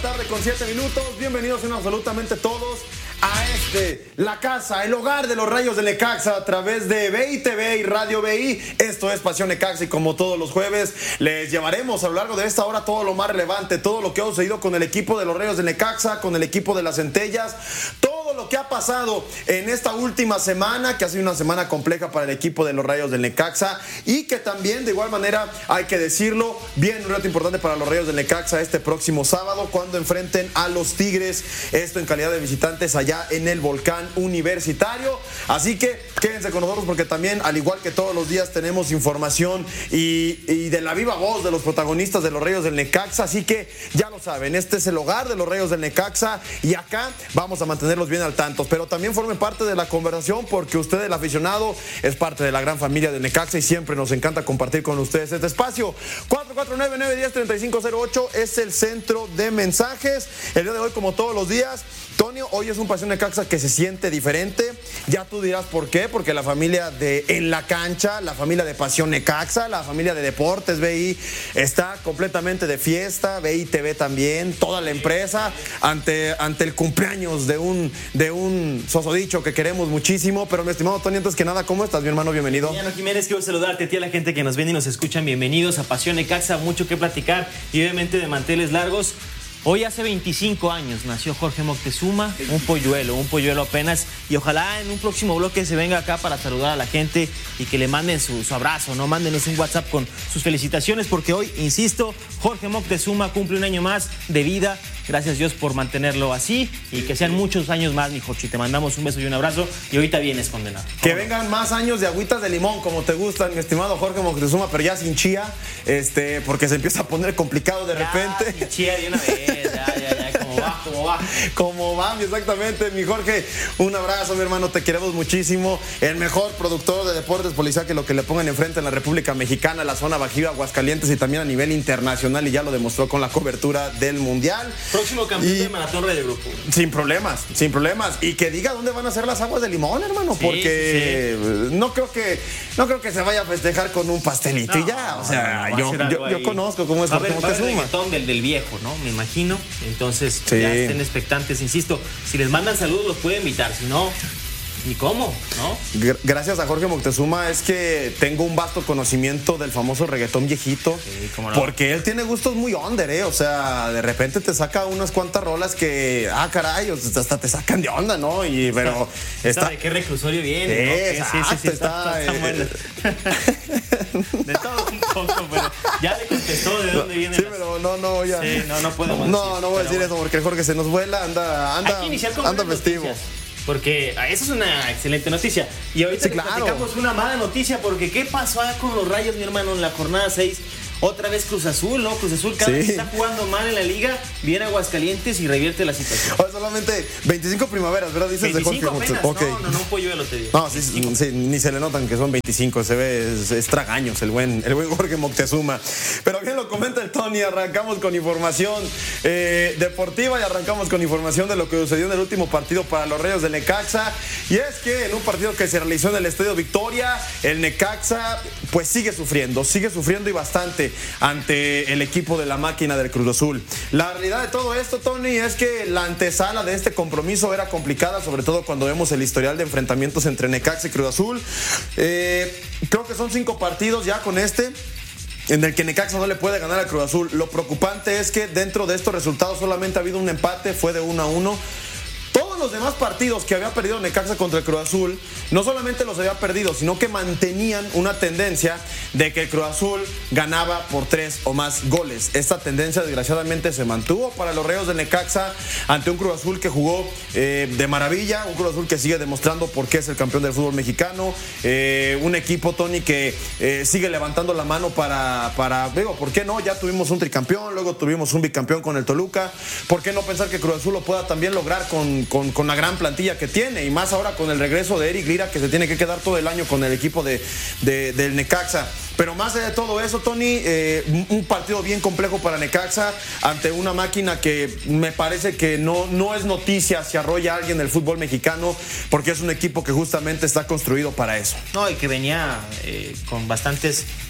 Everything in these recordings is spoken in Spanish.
tarde con 7 minutos. Bienvenidos absolutamente todos a la casa, el hogar de los Rayos del Necaxa a través de BI TV y Radio BI. Esto es Pasión Necaxa y como todos los jueves les llevaremos a lo largo de esta hora todo lo más relevante, todo lo que ha sucedido con el equipo de los Rayos del Necaxa, con el equipo de las Centellas, todo lo que ha pasado en esta última semana, que ha sido una semana compleja para el equipo de los Rayos del Necaxa y que también de igual manera hay que decirlo, viene un reto importante para los Rayos del Necaxa este próximo sábado cuando enfrenten a los Tigres, esto en calidad de visitantes allá en el Volcán Universitario. Así que quédense con nosotros porque también, al igual que todos los días, tenemos información y de la viva voz de los protagonistas de los Rayos del Necaxa. Así que ya lo saben, este es el hogar de los Rayos del Necaxa y acá vamos a mantenerlos bien al tanto. Pero también formen parte de la conversación porque usted, el aficionado, es parte de la gran familia del Necaxa y siempre nos encanta compartir con ustedes este espacio. 449-910-3508 es el centro de mensajes. El día de hoy, como todos los días, Tonio, hoy es un Pasión Necaxa que se siente diferente. Ya tú dirás por qué, porque la familia de En la Cancha, la familia de Pasión Necaxa, la familia de Deportes BI está completamente de fiesta, BI TV también, toda la empresa ante el cumpleaños de un sosodicho que queremos muchísimo. Pero mi estimado Tonio, antes que nada, ¿cómo estás, mi hermano? Bienvenido. Emiliano Jiménez, quiero saludarte a ti, a la gente que nos ven y nos escuchan. Bienvenidos a Pasión Necaxa, mucho que platicar y obviamente de manteles largos. Hoy hace 25 años nació Jorge Moctezuma, un polluelo apenas, y ojalá en un próximo bloque se venga acá para saludar a la gente y que le manden su abrazo, ¿no? Mándenos un WhatsApp con sus felicitaciones porque hoy, insisto, Jorge Moctezuma cumple un año más de vida. Gracias Dios por mantenerlo así y que sean muchos años más, mi Jorge. Te mandamos un beso y un abrazo y ahorita vienes condenado. Que vengan más años de agüitas de limón como te gustan, mi estimado Jorge Moctezuma, pero ya sin chía, porque se empieza a poner complicado de repente. Sin chía de una vez, ya, Como va, exactamente, mi Jorge. Un abrazo, mi hermano, te queremos muchísimo. El mejor productor de deportes policial que lo que le pongan enfrente en la República Mexicana, la zona Bajío, Aguascalientes y también a nivel internacional, y ya lo demostró con la cobertura del Mundial. Próximo campeón de maratón de grupo. Sin problemas. Y que diga dónde van a ser las aguas de limón, hermano, porque sí. No creo que se vaya a festejar con un pastelito y ya. O sea, yo conozco cómo es Jorge Moctezuma. Del viejo, ¿no? Me imagino. Entonces, sí. Ya estén expectantes, insisto. Si les mandan saludos, los puede invitar. Si no, ni cómo, ¿no? Gracias a Jorge Moctezuma es que tengo un vasto conocimiento del famoso reggaetón viejito. Sí, cómo no. Porque él tiene gustos muy under, O sea, de repente te saca unas cuantas rolas que, caray, hasta te sacan de onda, ¿no? Pero está... ¿De qué reclusorio viene? Sí, está bueno. De todo un poco, pero ya le contestó de dónde viene. Sí, pero no, ya. Sí, no podemos decir. No voy a decir eso porque Jorge se nos vuela, anda festivo. Porque esa es una excelente noticia. Y ahorita platicamos una mala noticia porque ¿qué pasó con los Rayos, mi hermano, en la jornada 6? Otra vez Cruz Azul, ¿no? Cruz Azul cada vez está jugando mal en la liga, viene a Aguascalientes y revierte la situación. Solamente 25 primaveras, ¿verdad? Dices 25 de Jorge. Apenas, okay. No, un polluelo te digo. No, sí, ni se le notan que son 25, se ve, es tragaños el buen Jorge Moctezuma. Pero bien lo comenta el Tony, arrancamos con información deportiva y arrancamos con información de lo que sucedió en el último partido para los Rayos del Necaxa. Y es que en un partido que se realizó en el Estadio Victoria, el Necaxa pues sigue sufriendo y bastante ante el equipo de la máquina del Cruz Azul. La realidad de todo esto, Tony, es que la antesala de este compromiso era complicada, sobre todo cuando vemos el historial de enfrentamientos entre Necaxa y Cruz Azul. Creo que son 5 partidos ya con en el que Necaxa no le puede ganar a Cruz Azul. Lo preocupante es que dentro de estos resultados solamente ha habido un empate, fue de 1-1. Los demás partidos que había perdido Necaxa contra el Cruz Azul, no solamente los había perdido, sino que mantenían una tendencia de que el Cruz Azul ganaba por 3 o más goles. Esta tendencia desgraciadamente se mantuvo para los Rayos de Necaxa ante un Cruz Azul que jugó de maravilla, un Cruz Azul que sigue demostrando por qué es el campeón del fútbol mexicano, un equipo, Tony, que sigue levantando la mano para digo, ¿por qué no? Ya tuvimos un tricampeón, luego tuvimos un bicampeón con el Toluca, ¿por qué no pensar que Cruz Azul lo pueda también lograr con la gran plantilla que tiene? Y más ahora con el regreso de Eric Lira, que se tiene que quedar todo el año con el equipo del Necaxa. Pero más allá de todo eso, Tony, un partido bien complejo para Necaxa ante una máquina que me parece que no es noticia si arrolla a alguien del fútbol mexicano, porque es un equipo que justamente está construido para eso. No, y que venía con bastantes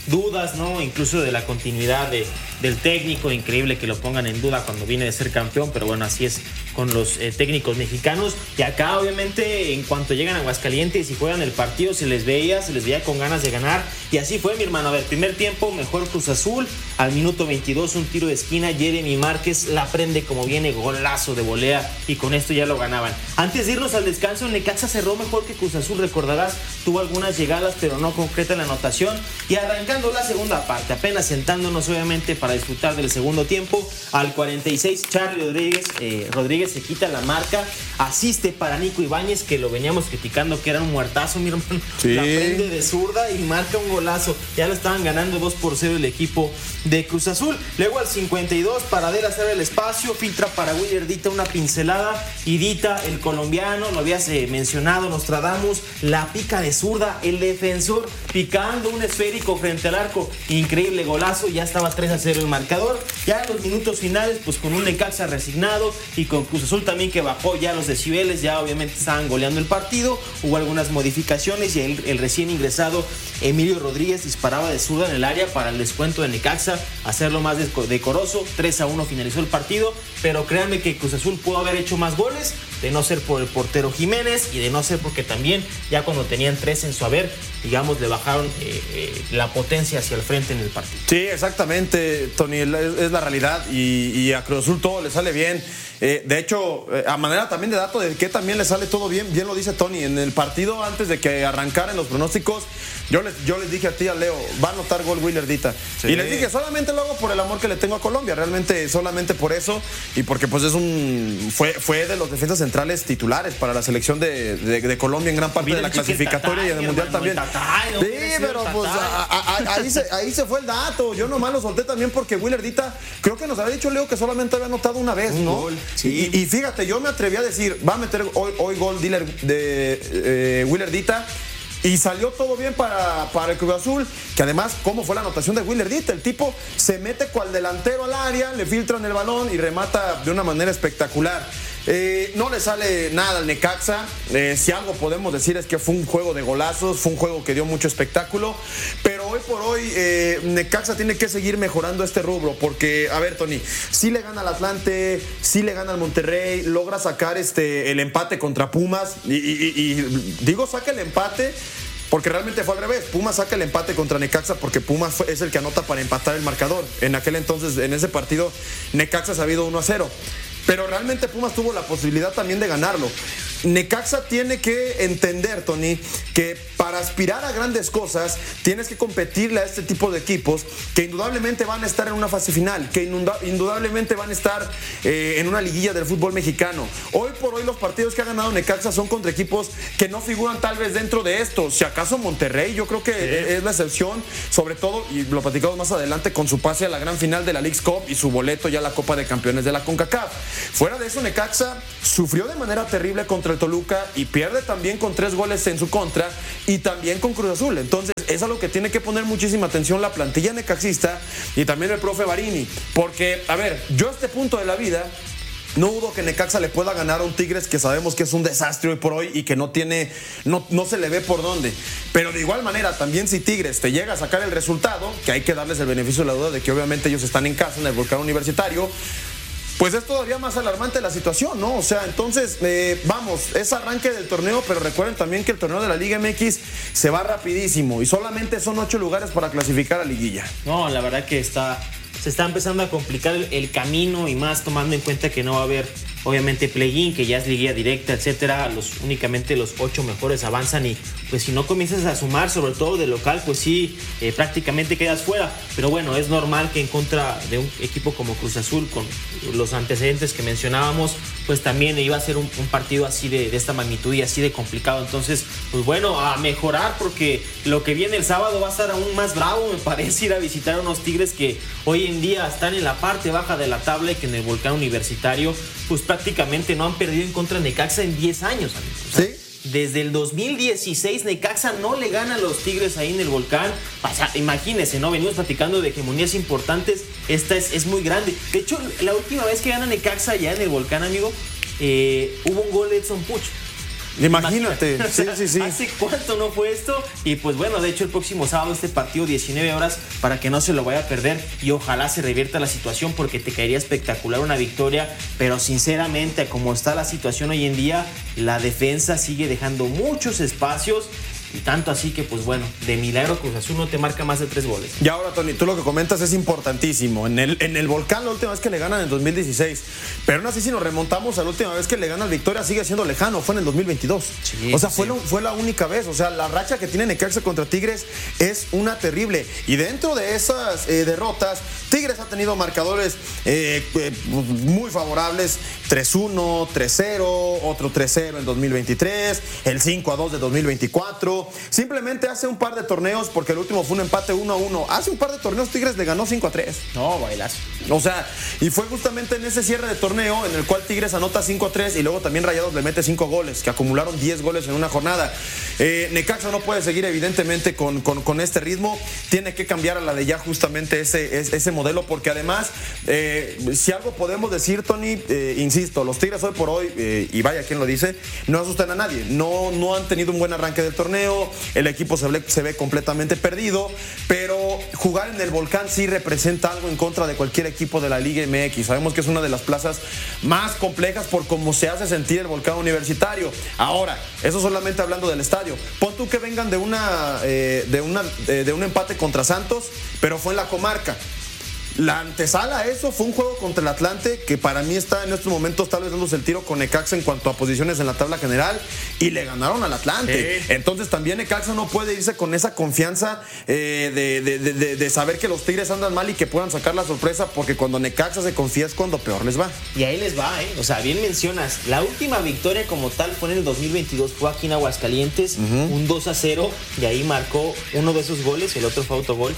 dudas, ¿no? Incluso de la continuidad del técnico. Increíble que lo pongan en duda cuando viene de ser campeón, pero bueno, así es con los técnicos mexicanos. Y acá, obviamente, en cuanto llegan a Aguascalientes y juegan el partido, se les veía con ganas de ganar. Y así fue, mi hermano. A ver, primer tiempo, mejor Cruz Azul. Al minuto 22, un tiro de esquina. Jeremy Márquez la prende como viene, golazo de volea. Y con esto ya lo ganaban. Antes de irnos al descanso, Necaxa cerró mejor que Cruz Azul, recordarás. Tuvo algunas llegadas, pero no concreta la anotación. Y arrancando la segunda parte, apenas sentándonos, obviamente, para disfrutar del segundo tiempo. Al 46, Charly Rodríguez se quita la marca. Asiste para Nico Ibáñez, que lo veníamos criticando que era un muertazo, mi hermano. Sí. La prende de zurda y marca un golazo. Ya lo estaban ganando 2-0 el equipo de Cruz Azul. Luego al 52, Paradela sale el espacio, filtra para Willer Dita una pincelada. Y Dita, el colombiano, lo habías mencionado, Nostradamus, la pica de zurda, el defensor picando un esférico frente al arco. Increíble golazo, ya estaba 3-0 el marcador. Ya en los minutos finales, pues con un Necaxa resignado y con Cruz Azul también que bajó ya los decibeles, ya obviamente estaban goleando el partido. Hubo algunas modificaciones y el recién ingresado Emilio Rodríguez disparaba de zurda en el área para el descuento de Necaxa, hacerlo más decoroso. 3-1 finalizó el partido, pero créanme que Cruz Azul pudo haber hecho más goles, de no ser por el portero Jiménez y de no ser porque también ya cuando tenían 3 en su haber, digamos, le bajaron la potencia hacia el frente en el partido. Sí, exactamente, Tony, es la realidad y a Cruz Azul todo le sale bien. De hecho, a manera también de dato de que también le sale todo bien, bien lo dice Tony, en el partido antes de que arrancaran los pronósticos, yo les dije a ti, a Leo, va a anotar gol Willer Dita. Sí. Y les dije, solamente lo hago por el amor que le tengo a Colombia, realmente solamente por eso y porque pues fue de los defensas centrales titulares para la selección de Colombia en gran parte de la clasificatoria y en el Mundial también. Sí, pero pues ahí se fue el dato, yo nomás lo solté también porque Willer Dita, creo que nos había dicho Leo que solamente había anotado una vez, ¿no? Gol. Sí. Y fíjate, yo me atreví a decir, va a meter hoy gol de Willer Dita. Y salió todo bien para el Cruz Azul, que además, ¿cómo fue la anotación de Willer Dita? El tipo se mete cual delantero al área, le filtran el balón y remata de una manera espectacular. No le sale nada al Necaxa. Si algo podemos decir es que fue un juego de golazos, fue un juego que dio mucho espectáculo, pero hoy por hoy Necaxa tiene que seguir mejorando este rubro, porque, a ver, Tony, sí le gana al Atlante, sí le gana al Monterrey, logra sacar el empate contra Pumas, y digo saca el empate porque realmente fue al revés. Pumas saca el empate contra Necaxa porque Pumas es el que anota para empatar el marcador. En aquel entonces, en ese partido, Necaxa se ha ido 1-0. Pero realmente Pumas tuvo la posibilidad también de ganarlo. Necaxa tiene que entender, Tony, que para aspirar a grandes cosas tienes que competirle a este tipo de equipos que indudablemente van a estar en una fase final, que indudablemente van a estar en una liguilla del fútbol mexicano. Hoy por hoy los partidos que ha ganado Necaxa son contra equipos que no figuran tal vez dentro de esto. Si acaso Monterrey, yo creo que es la excepción, sobre todo, y lo platicamos más adelante, con su pase a la gran final de la Leagues Cup y su boleto ya a la Copa de Campeones de la CONCACAF. Fuera de eso, Necaxa sufrió de manera terrible contra el Toluca y pierde también con 3 goles en su contra y también con Cruz Azul. Entonces es a lo que tiene que poner muchísima atención la plantilla necaxista y también el profe Barini, porque, a ver, yo a este punto de la vida no dudo que Necaxa le pueda ganar a un Tigres que sabemos que es un desastre hoy por hoy y que no se le ve por dónde. Pero de igual manera, también si Tigres te llega a sacar el resultado, que hay que darles el beneficio de la duda de que obviamente ellos están en casa en el Volcán Universitario, pues es todavía más alarmante la situación, ¿no? O sea, entonces, vamos, es arranque del torneo, pero recuerden también que el torneo de la Liga MX se va rapidísimo y solamente son 8 lugares para clasificar a liguilla. No, la verdad que se está empezando a complicar el camino y más tomando en cuenta que no va a haber, obviamente, play-in, que ya es liguilla directa, etcétera. Únicamente los 8 mejores avanzan y pues si no comienzas a sumar, sobre todo de local, pues sí, prácticamente quedas fuera. Pero bueno, es normal que en contra de un equipo como Cruz Azul, con los antecedentes que mencionábamos, pues también iba a ser un partido así de esta magnitud y así de complicado. Entonces, pues bueno, a mejorar, porque lo que viene el sábado va a estar aún más bravo, me parece, ir a visitar a unos Tigres que hoy en día están en la parte baja de la tabla y que en el Volcán Universitario pues prácticamente no han perdido en contra de Necaxa en 10 años, amigos. O sea, ¿sí? Desde el 2016 Necaxa no le gana a los Tigres ahí en el Volcán. O sea, imagínense, ¿no? Venimos platicando de hegemonías importantes. Esta es muy grande. De hecho, la última vez que gana Necaxa ya en el Volcán, amigo, hubo un gol de Edson Puch. Imagínate. Sí. ¿Hace cuánto no fue esto? Y pues bueno, de hecho el próximo sábado este partido 19 horas para que no se lo vaya a perder y ojalá se revierta la situación porque te caería espectacular una victoria, pero sinceramente como está la situación hoy en día, la defensa sigue dejando muchos espacios. Y tanto así que, pues bueno, de milagro Cruz Azul no te marca más de 3 goles. Y ahora, Tony, tú lo que comentas es importantísimo. En el Volcán la última vez que le ganan en 2016. Pero aún así, si nos remontamos a la última vez que le gana el Victoria, sigue siendo lejano. Fue en el 2022. Sí, o sea, fue la única vez. O sea, la racha que tiene Necaxa contra Tigres es una terrible. Y dentro de esas derrotas, Tigres ha tenido marcadores muy favorables. 3-1, 3-0, otro 3-0 en 2023, el 5-2 de 2024. Simplemente hace un par de torneos, porque el último fue un empate 1-1. Hace un par de torneos Tigres le ganó 5-3. No, bailazo. O sea, y fue justamente en ese cierre de torneo en el cual Tigres anota 5-3 y luego también Rayados le mete 5 goles, que acumularon 10 goles en una jornada. Necaxa no puede seguir evidentemente con este ritmo. Tiene que cambiar a la de ya justamente ese modelo, porque además, si algo podemos decir, Tony, insisto, los Tigres hoy por hoy, y vaya quien lo dice, no asustan a nadie. No han tenido un buen arranque del torneo. El equipo se ve completamente perdido, pero jugar en el Volcán sí representa algo en contra de cualquier equipo de la Liga MX. Sabemos que es una de las plazas más complejas por cómo se hace sentir el Volcán Universitario. Ahora, eso solamente hablando del estadio. Pon tú que vengan de un empate contra Santos, pero fue en la comarca. La antesala a eso fue un juego contra el Atlante, que para mí está en estos momentos tal vez dándose el tiro con Necaxa en cuanto a posiciones en la tabla general, y le ganaron al Atlante. Entonces también Necaxa no puede irse con esa confianza de saber que los Tigres andan mal y que puedan sacar la sorpresa, porque cuando Necaxa se confía es cuando peor les va. Y ahí les va, O sea, bien mencionas, la última victoria como tal fue en el 2022, fue aquí en Aguascalientes, un 2-0, y ahí marcó uno de esos goles, el otro fue autogol.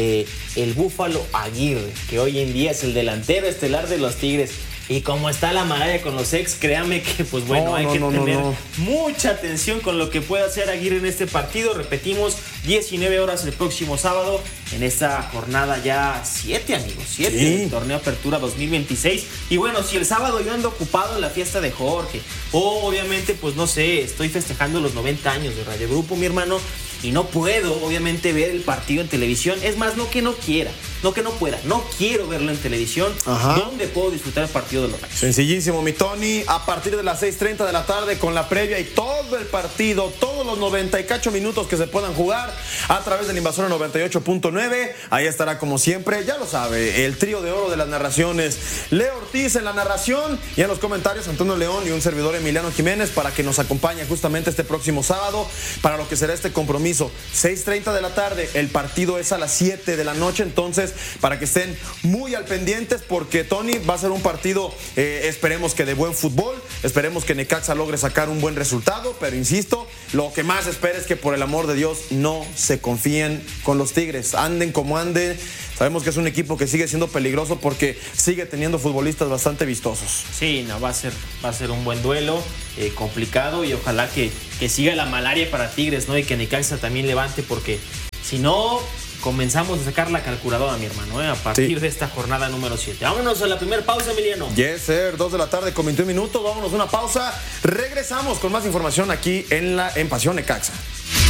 El Búfalo Aguirre, que hoy en día es el delantero estelar de los Tigres. Y como está la maraya con los ex, créame que pues bueno, hay que tener mucha atención con lo que pueda hacer Aguirre en este partido. Repetimos, 19 horas el próximo sábado en esta jornada ya 7, amigos, 7 del torneo Apertura 2026. Y bueno, si el sábado yo ando ocupado en la fiesta de Jorge, o obviamente pues no sé, estoy festejando los 90 años de Radio Grupo, mi hermano, y no puedo obviamente ver el partido en televisión. Es más, no que no quiera, no que no pueda, no quiero verlo en televisión. ¿Dónde puedo disfrutar el partido de los Rayos? Sencillísimo, mi Tony, a partir de las 6:30 de la tarde con la previa y todo el partido, todos los 90 y cacho minutos que se puedan jugar a través del Invasora 98.9. Ahí estará como siempre, ya lo sabe, el trío de oro de las narraciones, Leo Ortiz en la narración y en los comentarios Antonio León y un servidor Emiliano Jiménez, para que nos acompañe justamente este próximo sábado para lo que será este compromiso. 6:30 de la tarde, el partido es a las 7 de la noche, entonces para que estén muy al pendientes, porque Tony, va a ser un partido, esperemos que de buen fútbol, esperemos que Necaxa logre sacar un buen resultado, pero insisto, lo que más espero es que por el amor de Dios no se confíen con los Tigres, anden como anden. Sabemos que es un equipo que sigue siendo peligroso porque sigue teniendo futbolistas bastante vistosos. Sí, no, va a ser un buen duelo, complicado, y ojalá que siga la malaria para Tigres, ¿no? Y que Necaxa también levante, porque si no, comenzamos a sacar la calculadora, mi hermano, a partir de esta jornada número 7. Vámonos a la primera pausa, Emiliano. Yes, sir, 2 de la tarde con 21 minutos. Vámonos a una pausa. Regresamos con más información aquí en Pasión Necaxa.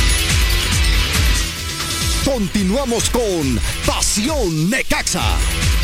Continuamos con Pasión Necaxa.